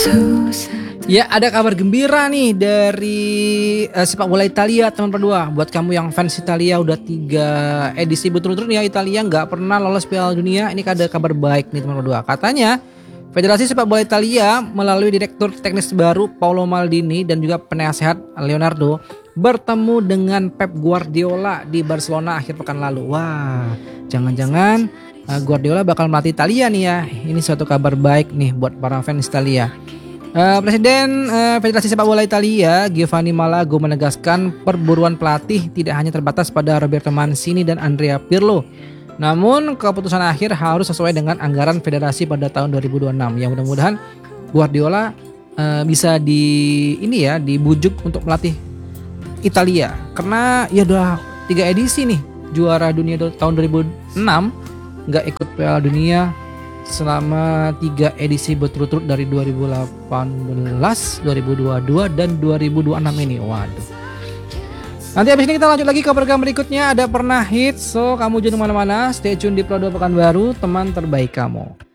Ya, ada kabar gembira nih dari sepak bola Italia, teman berdua. Buat kamu yang fans Italia, udah 3 edisi berturut-turut ya Italia nggak pernah lolos Piala Dunia. Ini ada kabar baik nih teman berdua. Katanya Federasi Sepak Bola Italia melalui Direktur Teknis baru Paolo Maldini dan juga penasehat Leonardo bertemu dengan Pep Guardiola di Barcelona akhir pekan lalu. Wah, jangan-jangan Guardiola bakal melatih Italia nih ya. Ini suatu kabar baik nih buat para fans Italia. Presiden Federasi Sepak Bola Italia Giovanni Malago menegaskan perburuan pelatih tidak hanya terbatas pada Roberto Mancini dan Andrea Pirlo, namun keputusan akhir harus sesuai dengan anggaran federasi pada tahun 2026. Yang mudah-mudahan Guardiola bisa dibujuk untuk melatih Italia, karena ya udah 3 edisi nih juara dunia tahun 2006, nggak ikut Piala Dunia selama 3 edisi berturut-turut dari 2018, 2022 dan 2026 ini. Waduh. Nanti abis ini kita lanjut lagi ke program berikutnya, ada pernah hits. So kamu jangan mana-mana, stay tune di Pro 2 Pekanbaru, teman terbaik kamu.